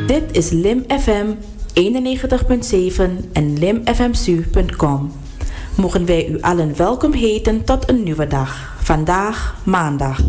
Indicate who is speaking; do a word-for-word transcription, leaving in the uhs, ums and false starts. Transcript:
Speaker 1: Dit is Lim F M eenennegentig punt zeven en limfmsu punt com. Mogen wij u allen welkom heten tot een nieuwe dag. Vandaag maandag